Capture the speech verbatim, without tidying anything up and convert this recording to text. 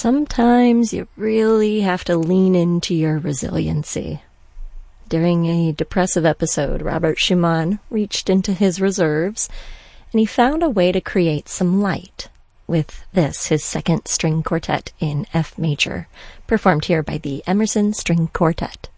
Sometimes you really have to lean into your resiliency. During a depressive episode, Robert Schumann reached into his reserves, and he found a way to create some light with this, his second string quartet in F major, performed here by the Emerson String Quartet.